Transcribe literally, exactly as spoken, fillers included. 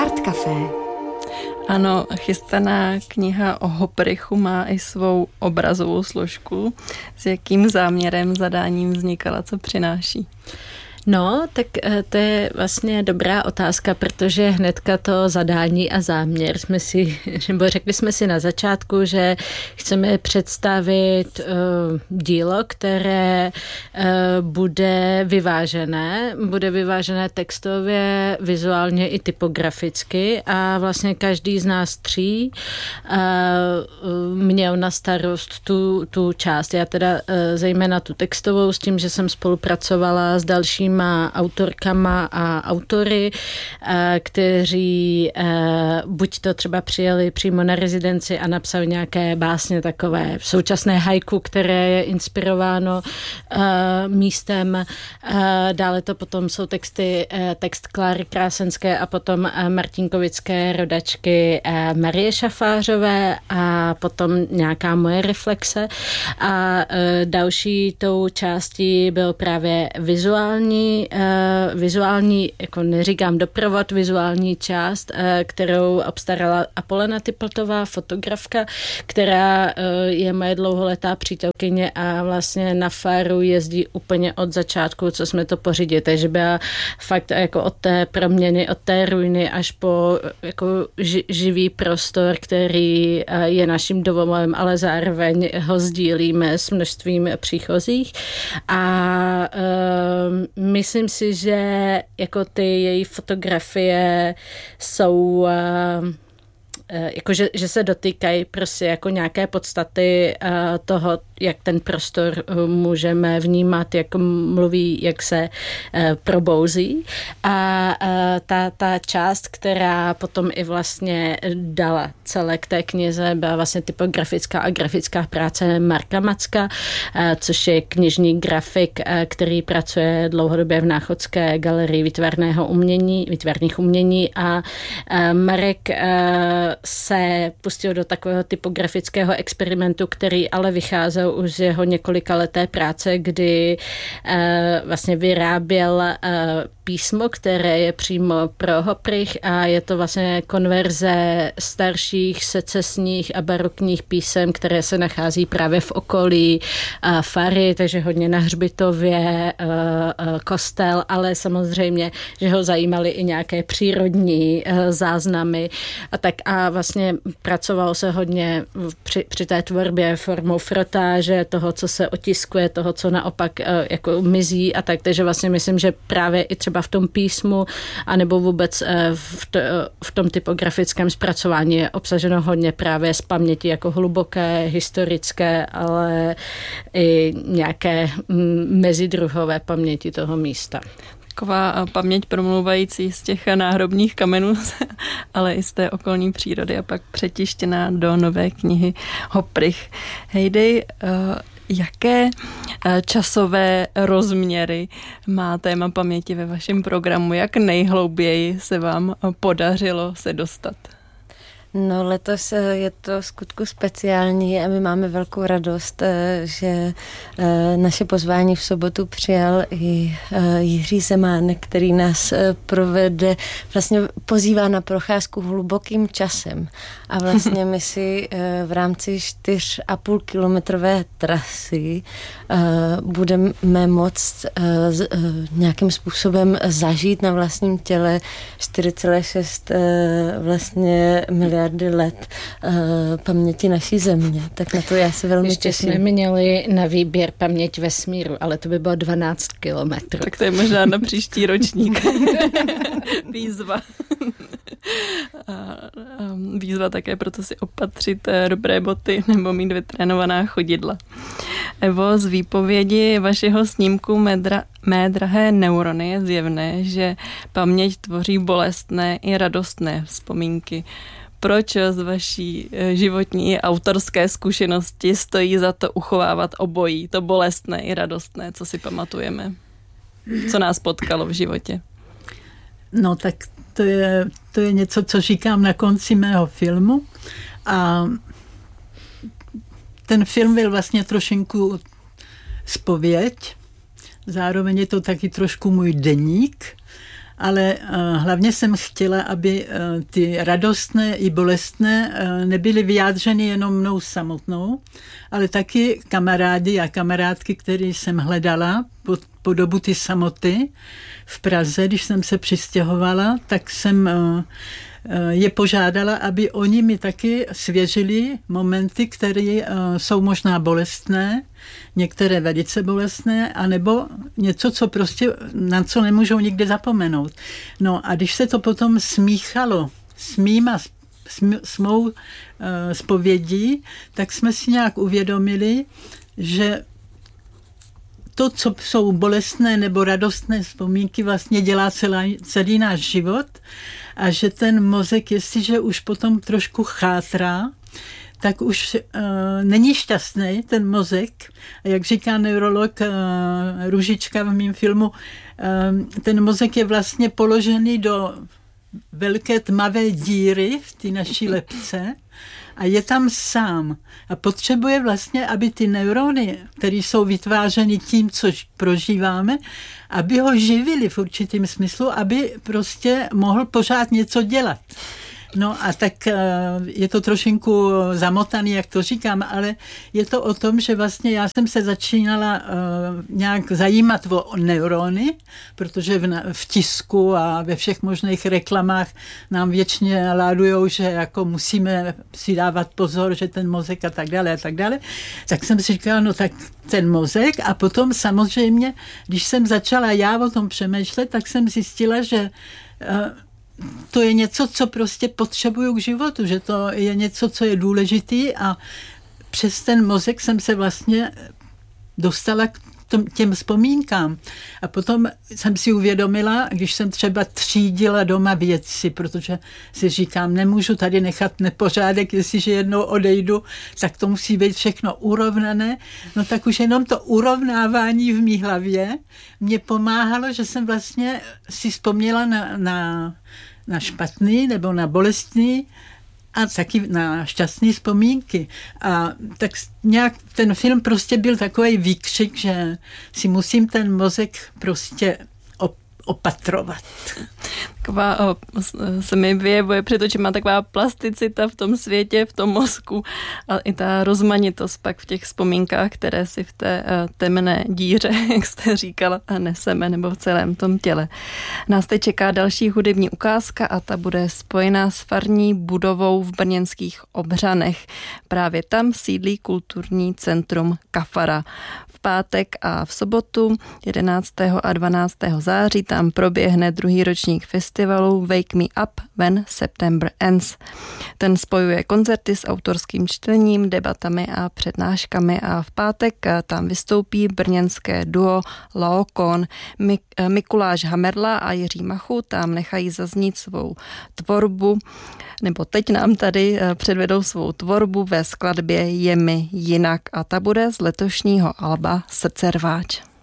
Art Café. Ano, chystaná kniha o Hoprychu má i svou obrazovou složku. S jakým záměrem, zadáním vznikala, co přináší? No, tak to je vlastně dobrá otázka, protože hnedka to zadání a záměr jsme si, nebo řekli jsme si na začátku, že chceme představit uh, dílo, které uh, bude vyvážené, bude vyvážené textově, vizuálně i typograficky a vlastně každý z nás tří uh, měl na starost tu, tu část. Já teda uh, zejména tu textovou s tím, že jsem spolupracovala s dalšími autorkama a autory, kteří buď to třeba přijeli přímo na rezidenci a napsali nějaké básně takové současné haiku, které je inspirováno místem. Dále to potom jsou texty, text Kláry Krásenské a potom Martinkovické rodačky Marie Šafářové a potom nějaká moje reflexe. A další tou částí byl právě vizuální vizuální, jako neříkám doprovod, vizuální část, kterou obstarala Apolena Typltová, fotografka, která je moje dlouholetá přítelkyně a vlastně na Fáru jezdí úplně od začátku, co jsme to pořídili, takže byla fakt jako od té proměny, od té ruiny až po jako živý prostor, který je naším domovem, ale zároveň ho sdílíme s množstvím příchozích a my myslím si, že jako ty její fotografie jsou jako, že, že se dotýkají prostě jako nějaké podstaty toho, jak ten prostor můžeme vnímat, jak mluví, jak se probouzí. A ta, ta část, která potom i vlastně dala celé k té knize, byla vlastně typografická a grafická práce Marka Macka, což je knižní grafik, který pracuje dlouhodobě v Náchodské galerii výtvarného umění, výtvarných umění a Marek se pustil do takového typografického experimentu, který ale vycházel už z jeho několikaleté práce, kdy uh, vlastně vyráběl uh, písmo, které je přímo pro Hoprych a je to vlastně konverze starších secesních a barokních písem, které se nachází právě v okolí uh, Fary, takže hodně na hřbitově, uh, uh, kostel, ale samozřejmě, že ho zajímaly i nějaké přírodní uh, záznamy a tak a vlastně pracovalo se hodně při, při té tvorbě formou frotáže, toho, co se otiskuje, toho, co naopak uh, jako mizí a tak, takže vlastně myslím, že právě i třeba v tom písmu, anebo vůbec uh, v, to, uh, v tom typografickém zpracování je obsaženo hodně právě z paměti jako hluboké, historické, ale i nějaké mm, mezidruhové paměti toho místa. Taková paměť promluvající z těch náhrobních kamenů, ale i z té okolní přírody a pak přetištěná do nové knihy Hoprych. Hejdej, jaké časové rozměry má téma paměti ve vašem programu? Jak nejhlouběji se vám podařilo se dostat? No letos je to v skutku speciální a my máme velkou radost, že naše pozvání v sobotu přijal i Jiří Zemánek, který nás provede, vlastně pozývá na procházku hlubokým časem. A vlastně my si v rámci čtyř a půl kilometrové trasy budeme moct nějakým způsobem zažít na vlastním těle čtyři celé šest vlastně miliardy let uh, paměti naší země. Tak na to já se velmi Ještě těším. Jsme měli na výběr paměť vesmíru, ale to by bylo dvanáct kilometrů. Tak to je možná na příští ročník. Výzva. A výzva také proto si opatřit dobré boty nebo mít vytrénovaná chodidla. Evo, z výpovědi vašeho snímku Mé, dra- Mé drahé neurony je zjevné, že paměť tvoří bolestné i radostné vzpomínky. Proč z vaší životní autorské zkušenosti stojí za to uchovávat obojí, to bolestné i radostné, co si pamatujeme? Co nás potkalo v životě? No tak to je, to je něco, co říkám na konci mého filmu a ten film byl vlastně trošinku zpověď, zároveň je to taky trošku můj deník ale hlavně jsem chtěla, aby ty radostné i bolestné nebyly vyjádřeny jenom mnou samotnou, ale taky kamarády a kamarádky, které jsem hledala po, po dobu ty samoty v Praze, když jsem se přistěhovala, tak jsem je požádala, aby oni mi taky svěřili momenty, které jsou možná bolestné, některé velice bolestné, anebo něco, co prostě, na co nemůžou nikdy zapomenout. No a když se to potom smíchalo s mýma, s mou uh, zpovědí, tak jsme si nějak uvědomili, že to, co jsou bolestné nebo radostné vzpomínky, vlastně dělá celý, celý náš život a že ten mozek, jestliže už potom trošku chátrá, tak už uh, není šťastný ten mozek. A jak říká neurolog uh, Růžička v mém filmu, uh, ten mozek je vlastně položený do velké tmavé díry v té naší lebce a je tam sám. A potřebuje vlastně, aby ty neurony, které jsou vytvářeny tím, co prožíváme, aby ho živili v určitém smyslu, aby prostě mohl pořád něco dělat. No a tak je to trošinku zamotaný, jak to říkám, ale je to o tom, že vlastně já jsem se začínala nějak zajímat o neurony, protože v tisku a ve všech možných reklamách nám věčně ládujou, že jako musíme si dávat pozor, že ten mozek a tak dále a tak dále. Tak jsem si říkala, no tak ten mozek a potom samozřejmě, když jsem začala já o tom přemýšlet, tak jsem zjistila, že to je něco, co prostě potřebuju k životu, že to je něco, co je důležitý a přes ten mozek jsem se vlastně dostala k těm vzpomínkám. A potom jsem si uvědomila, když jsem třeba třídila doma věci, protože si říkám, nemůžu tady nechat nepořádek, jestliže jednou odejdu, tak to musí být všechno urovnané. No tak už jenom to urovnávání v mý hlavě mě pomáhalo, že jsem vlastně si vzpomněla na, na, na špatný nebo na bolestný a taky na šťastné vzpomínky. A tak nějak ten film prostě byl takový výkřik, že si musím ten mozek prostě opatrovat. Taková, se mi vyjevuje před očima taková plasticita v tom světě, v tom mozku a i ta rozmanitost pak v těch vzpomínkách, které si v té temné díře, jak jste říkala, neseme, nebo v celém tom těle. Nás teď čeká další hudební ukázka a ta bude spojená s farní budovou v brněnských Obřanech. Právě tam sídlí kulturní centrum Kafara. V pátek a v sobotu jedenáctého a dvanáctého září tam proběhne druhý ročník festivalu Wake Me Up When September Ends. Ten spojuje koncerty s autorským čtením, debatami a přednáškami a v pátek tam vystoupí brněnské duo Laokon. Mik- Mikuláš Hamerla a Jiří Machu tam nechají zaznít svou tvorbu, nebo teď nám tady předvedou svou tvorbu ve skladbě Je mi jinak a ta bude z letošního alba Srdcerváč.